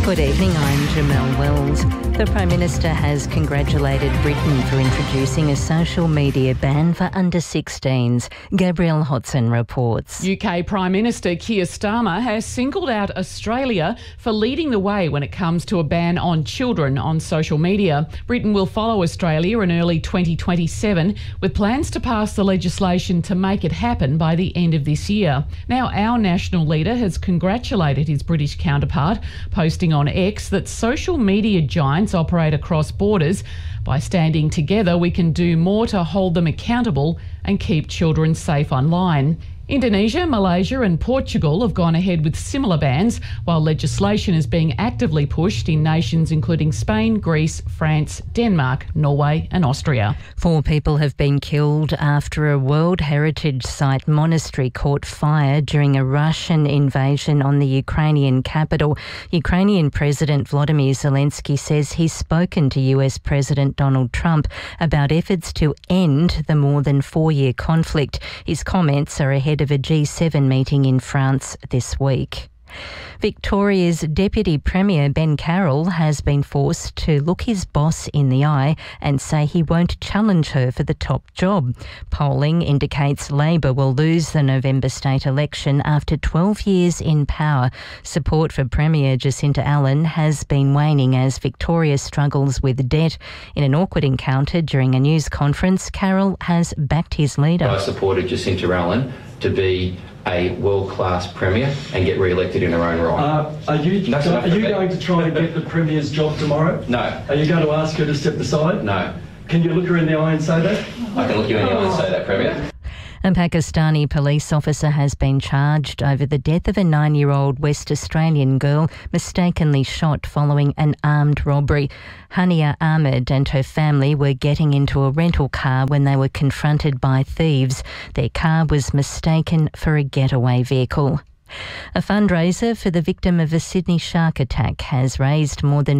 Good evening, I'm Jamelle Wells. The Prime Minister has congratulated Britain for introducing a social media ban for under-16s. Gabrielle Hodson reports. UK Prime Minister Keir Starmer has singled out Australia for leading the way when it comes to a ban on children on social media. Britain will follow Australia in early 2027 with plans to pass the legislation to make it happen by the end of this year. Now, our national leader has congratulated his British counterpart, posting on X that social media giants operate across borders. By standing together, we can do more to hold them accountable and keep children safe online. Indonesia, Malaysia and Portugal have gone ahead with similar bans, while legislation is being actively pushed in nations including Spain, Greece, France, Denmark, Norway and Austria. 4 people have been killed after a World Heritage Site monastery caught fire during a Russian invasion on the Ukrainian capital. Ukrainian President Volodymyr Zelensky says he's spoken to US President Donald Trump about efforts to end the more than 4-year conflict. His comments are ahead of a G7 meeting in France this week. Victoria's Deputy Premier Ben Carroll has been forced to look his boss in the eye and say he won't challenge her for the top job. Polling indicates Labor will lose the November state election after 12 years in power. Support for Premier Jacinta Allan has been waning as Victoria struggles with debt. In an awkward encounter during a news conference, Carroll has backed his leader. I supported Jacinta Allan to be a world-class Premier and get re-elected in her own right. Are you going to try and get the Premier's job tomorrow? No. Are you going to ask her to step aside? No. Can you look her in the eye and say that? I can look you in the eye and say that, Premier. A Pakistani police officer has been charged over the death of a 9-year-old West Australian girl mistakenly shot following an armed robbery. Hania Ahmed and her family were getting into a rental car when they were confronted by thieves. Their car was mistaken for a getaway vehicle. A fundraiser for the victim of a Sydney shark attack has raised more than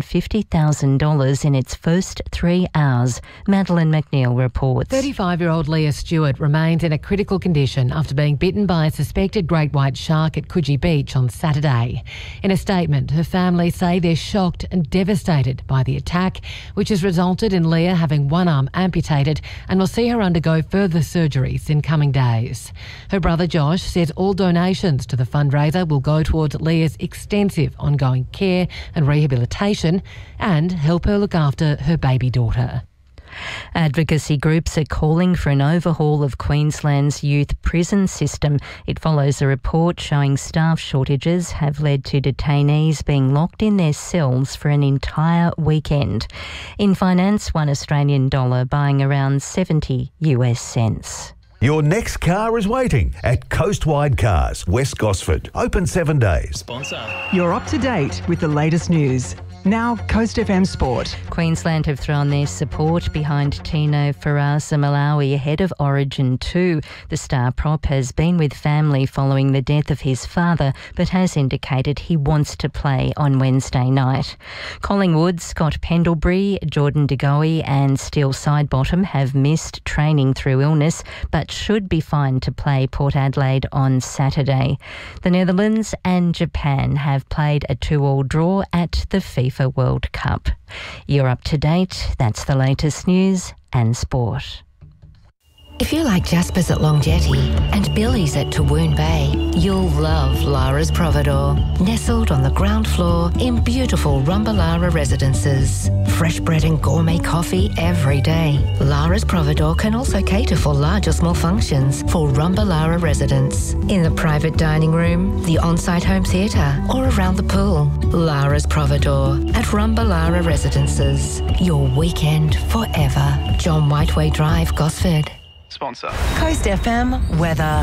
$50,000 in its first 3 hours. Madeleine McNeil reports. 35-year-old Leah Stewart remains in a critical condition after being bitten by a suspected great white shark at Coogee Beach on Saturday. In a statement, her family say they're shocked and devastated by the attack, which has resulted in Leah having one arm amputated and will see her undergo further surgeries in coming days. Her brother Josh says all donations to the fundraiser will go towards Leah's extensive ongoing care and rehabilitation and help her look after her baby daughter. Advocacy groups are calling for an overhaul of Queensland's youth prison system. It follows a report showing staff shortages have led to detainees being locked in their cells for an entire weekend. In finance, $1 Australian buying around 70 US cents. Your next car is waiting at Coastwide Cars, West Gosford. Open 7 days. Sponsor. You're up to date with the latest news. Now, Coast FM Sport. Queensland have thrown their support behind Tino Farasa Malawi ahead of Origin 2. The star prop has been with family following the death of his father, but has indicated he wants to play on Wednesday night. Collingwood, Scott Pendlebury, Jordan De Goey and Steele Sidebottom have missed training through illness, but should be fine to play Port Adelaide on Saturday. The Netherlands and Japan have played a 2-2 draw at the FIFA World Cup. You're up to date. That's the latest news and sport. If you like Jasper's at Long Jetty and Billy's at Tawoon Bay, you'll love Lara's Providore. Nestled on the ground floor in beautiful Rumbalara residences. Fresh bread and gourmet coffee every day. Lara's Providore can also cater for large or small functions for Rumbalara residents. In the private dining room, the on-site home theatre or around the pool. Lara's Providore at Rumbalara residences. Your weekend forever. John Whiteway Drive, Gosford. Sponsor. Coast FM weather.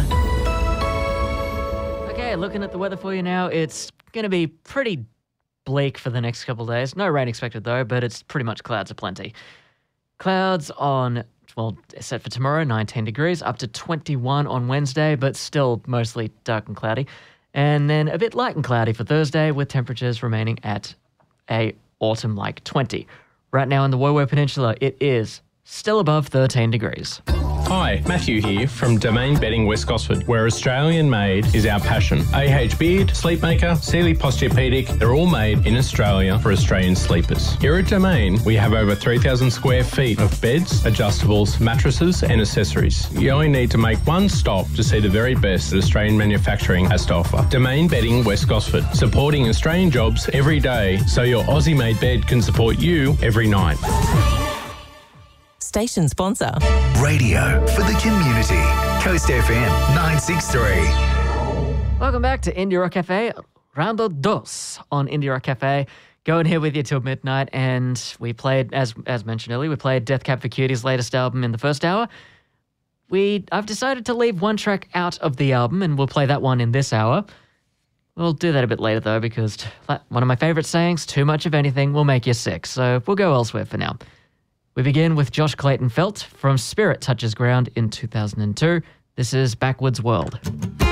Okay, looking at the weather for you now, it's going to be pretty bleak for the next couple of days. No rain expected though, but it's pretty much clouds aplenty. Clouds on, well, set for tomorrow, 19 degrees, up to 21 on Wednesday, but still mostly dark and cloudy. And then a bit light and cloudy for Thursday, with temperatures remaining at a autumn-like 20. Right now in the Wowo Peninsula, it is still above 13 degrees. Hi, Matthew here from Domain Bedding West Gosford, where Australian made is our passion. AH Beard, Sleepmaker, Sealy Posturepedic, they're all made in Australia for Australian sleepers. Here at Domain, we have over 3,000 square feet of beds, adjustables, mattresses and accessories. You only need to make one stop to see the very best that Australian manufacturing has to offer. Domain Bedding West Gosford, supporting Australian jobs every day so your Aussie-made bed can support you every night. Station sponsor. Radio for the community. Coast FM 963. Welcome back to Indie Rock Cafe, Rondo Dos on Indie Rock Cafe. Going here with you till midnight, and we played, as mentioned earlier, we played Death Cab for Cutie's latest album in the first hour. I've decided to leave one track out of the album, and we'll play that one in this hour. We'll do that a bit later, though, because one of my favourite sayings, too much of anything will make you sick, so we'll go elsewhere for now. We begin with Josh Clayton Felt from Spirit Touches Ground in 2002. This is Backwards World.